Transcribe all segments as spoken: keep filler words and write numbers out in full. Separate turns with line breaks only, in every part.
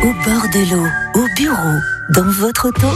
au bord de l'eau, au bureau, dans votre auto.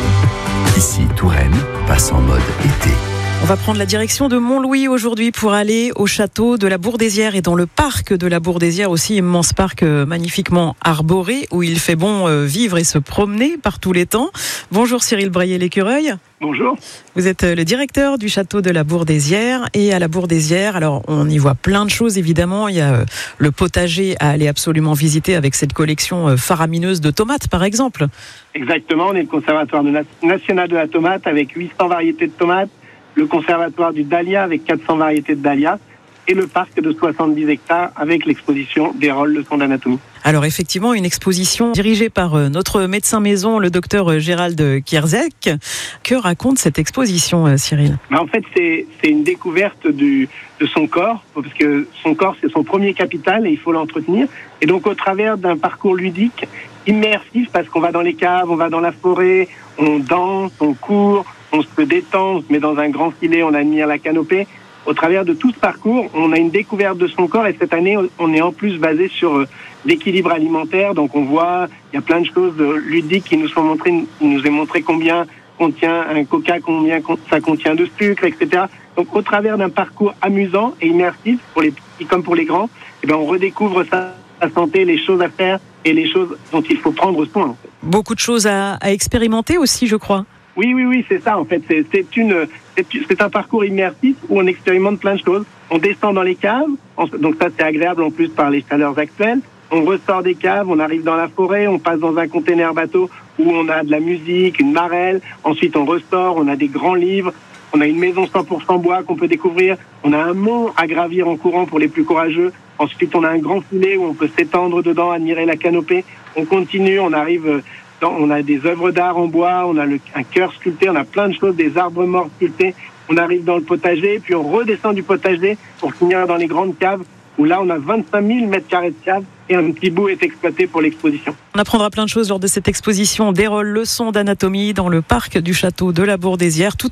Ici, Touraine passe en mode été.
On va prendre la direction de Montlouis aujourd'hui pour aller au château de la Bourdaissière et dans le parc de la Bourdaissière aussi, immense parc magnifiquement arboré où il fait bon vivre et se promener par tous les temps. Bonjour Cyril Braillet-L'Écureuil.
Bonjour.
Vous êtes le directeur du château de la Bourdaissière et à la Bourdaissière, alors on y voit plein de choses évidemment. Il y a le potager à aller absolument visiter avec cette collection faramineuse de tomates par exemple.
Exactement, on est le conservatoire national de la tomate avec huit cents variétés de tomates, le conservatoire du dahlia avec quatre cents variétés de dahlia et le parc de soixante-dix hectares avec l'exposition des rôles leçons d'anatomie.
Alors effectivement, une exposition dirigée par notre médecin maison, le docteur Gérald Kierzek. Que raconte cette exposition, Cyril ?
En fait, c'est, c'est une découverte du, de son corps, parce que son corps, c'est son premier capital et il faut l'entretenir. Et donc, au travers d'un parcours ludique, immersif, parce qu'on va dans les caves, on va dans la forêt, on danse, on court, on se détend, on se met dans un grand filet, on admire la canopée. Au travers de tout ce parcours, on a une découverte de son corps et cette année, on est en plus basé sur l'équilibre alimentaire. Donc on voit, il y a plein de choses ludiques qui nous sont montrées, qui nous est montré combien contient un coca, combien ça contient de sucre, et cetera. Donc au travers d'un parcours amusant et immersif pour les petits comme pour les grands, eh ben on redécouvre sa, sa santé, les choses à faire et les choses dont il faut prendre soin. En fait.
Beaucoup de choses à, à expérimenter aussi, je crois.
Oui, oui, oui, c'est ça. En fait, c'est, c'est une, c'est, c'est un parcours immersif où on expérimente plein de choses. On descend dans les caves, on, donc ça c'est agréable en plus par les chaleurs actuelles. On ressort des caves, on arrive dans la forêt, on passe dans un container bateau où on a de la musique, une marelle. Ensuite, on ressort, on a des grands livres, on a une maison cent pour cent bois qu'on peut découvrir. On a un mont à gravir en courant pour les plus courageux. Ensuite, on a un grand filet où on peut s'étendre dedans, admirer la canopée. On continue, on arrive. On a des œuvres d'art en bois, on a le, un cœur sculpté, on a plein de choses, des arbres morts sculptés. On arrive dans le potager, puis on redescend du potager pour finir dans les grandes caves, où là on a vingt-cinq mille mètres carrés de caves et un petit bout est exploité pour l'exposition.
On apprendra plein de choses lors de cette exposition des rôles leçons d'anatomie dans le parc du château de la Bourdaissière. Tout